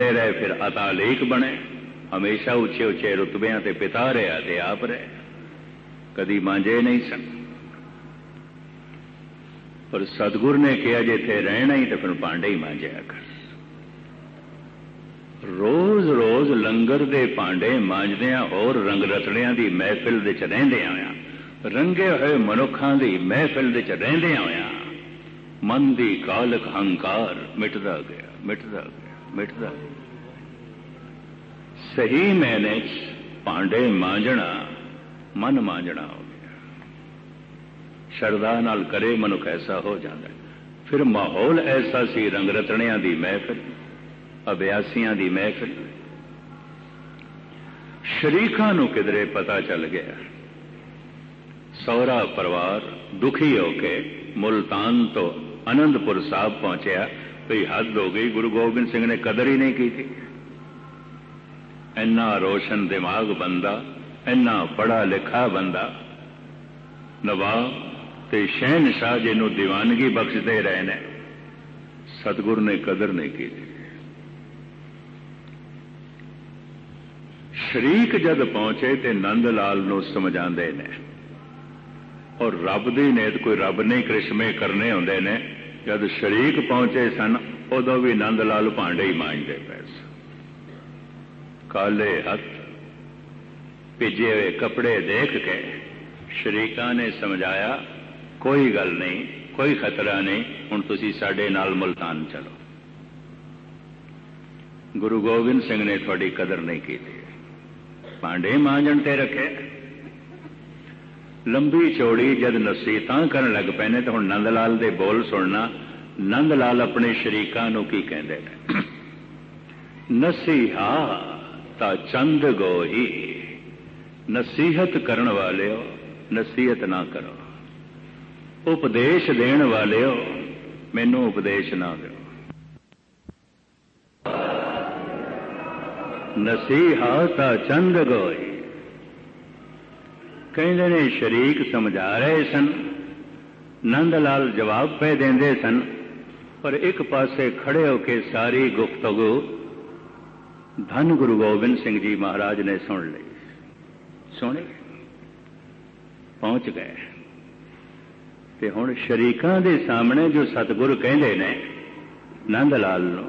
रहे फिर अतालीक बने, हमेशा उच्चे उच्चे रुतबियां ते पिता रहा ते आप रहे, कदी मांजे नहीं सन। पर सतगुर ने कहा जिथे रहना ही तो फिर भांडे ही मांजिया कर। रोज रोज लंगर दे भांडे मांजदिया होर रंग रतड़ियां दी महफिल दे च रहिंदियां होया, रंगे हुए मनुखां दी महफिल दे च रहिंदियां होया मन दी कालक हंकार मिटदा गया, मिटदा गया, मिटदा गया। सही मैने भांडे मांजना मन मांजना हो गया। शरदा नाल करे मनुख ऐसा हो जाता है। फिर माहौल ऐसा सी रंग रतड़ियां दी महफिल, अभ्यासियां दी महफिल। शरीकां नूं किधरे पता चल गया, सौरा परिवार दुखी होके मुल्तान तो आनंदपुर साहब पहुंचया। भई हद हो गई, गुरु गोबिंद सिंह ने कदर ही नहीं की थी। इन्ना रोशन दिमाग बंदा, इन्ना पढ़ा लिखा बंदा, नवाब ते शहनशाह जिन्हों दीवानगी बख्शते रहे ने, सतगुर ने कदर नहीं की थी। शरीक जद पहुंचे ते नंद लाल नूं समझाते ने, और रब दी नेत कोई रब नहीं करिश्मे करने होंदे ने। जब शरीक पहुंचे सन उदों भी नंद लाल भांडे ही मांजते पे सन। काले हथ भिजे हुए कपड़े देख के शरीकां ने समझाया, कोई गल नहीं, कोई खतरा नहीं, हुण तुसीं साडे नाल मुल्तान चलो। गुरु गोबिंद सिंह ने थोड़ी कदर नहीं की थी, भांडे मांजण ते रखे। लंबी चौड़ी जद नसीहतां करन लग पए ने तो हुण नंद लाल दे बोल सुनना। नंद लाल अपने शरीकां नूं की कहंदे ने, नसीहा ता चंद गोही, नसीहत करन वालिओ नसीहत ना करो, उपदेश देण वालिओ मैनू उपदेश ना दो। नसीहा ता चंद गोही कहते ने। शरीक समझा रहे सन, नंद लाल जवाब पे देंदे सन, पर एक पासे खड़े होके सारी गुफ्तगू धन गुरु गोबिंद सिंह जी महाराज ने सुन ली। सुने पहुंच गए ते हुण शरीकां दे सामने जो सतगुर कहंदे ने नंद लाल नूं,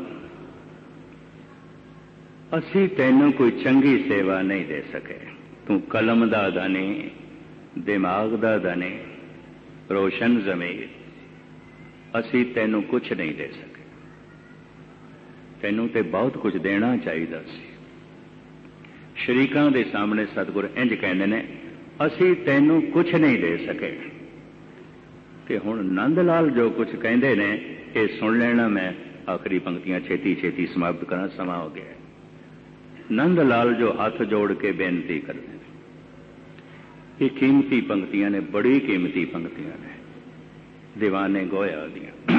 असी तैनूं कोई चंगी सेवा नहीं दे सके। तू कलम दा धनी, दिमाग दा धनी, रोशन ज़मीर, असी तैनूं कुछ नहीं दे सके। तैनूं ते बहुत कुछ देना चाहिए सी। शरीकां दे सामने सतगुर इंज कहंदे ने, असी तैनूं कुछ नहीं दे सके। ते हुण नंद लाल जो कुछ कहंदे ने ये सुन लेना। मैं आखिरी पंक्तियां छेती छेती समाप्त करा, समा हो गया। नंद लाल जो हाथ जोड़ के बेनती करते हैं, ये कीमती पंक्तियां ने, बड़ी कीमती पंक्तियां ने, दीवाने गोया दियां।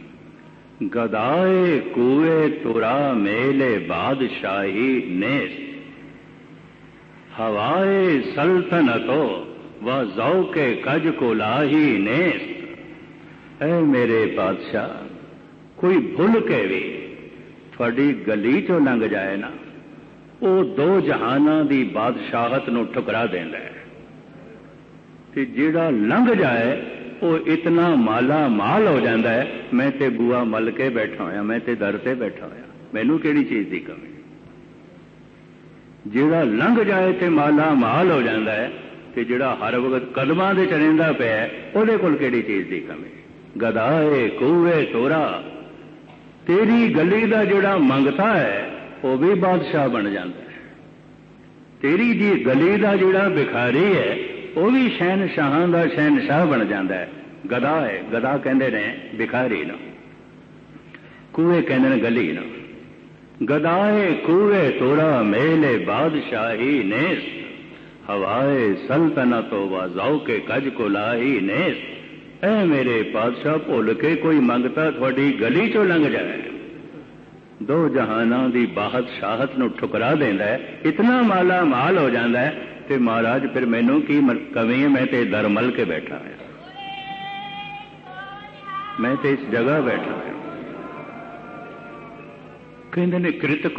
गदाए कुए तुरा मेले बादशाही नेस, हवाए सल्तनतो व ज़ौके कज को लाही नेस। ऐ मेरे बादशाह, कोई भुल के भी थोड़ी गली चो लंघ जाए ना, वो दो जहाना दी बादशाहत नूं ठुकरा देंदा है। ते जिहड़ा लंघ जाए वो इतना माला माल हो जाता है, मैं ते बुआ मल के बैठा होया, मैं ते दर ते बैठा होया, मैनू किहड़ी चीज की कमी। जिहड़ा लंघ जाए ते माला माल हो जाता है, ते जिहड़ा हर वक्त कदमां दे चढ़ेंदा पिया उहदे कोल किहड़ी चीज की कमी। गदाए कूए तोरा, तेरी गली दा जिहड़ा मंगता है वो भी बादशाह बन जाता है। तेरी जी गली दा जिहड़ा भिखारी है वो भी शहनशाहां दा शहनशाह बन जाता है। गदा है, गदा कहंदे ने भिखारी नूं, कूए कहंदे ने गली नूं। गदाए कूए तोरा मेले बादशाही नेस, हवाए सल्तनतो व ज़ौके कज को लाही नेस। ऐ मेरे बादशाह, भुल के कोई मंगता थोड़ी गली चो लंघ जाए, दो जहाना दी बादशाहत नूं ठुकरा देंदा है, इतना माला माल हो जाता है। ते महाराज फिर मैनू की कमी है, मैं ते दर मल के बैठा है, मैं ते इस जगह बैठा है। कहंदे ने कृत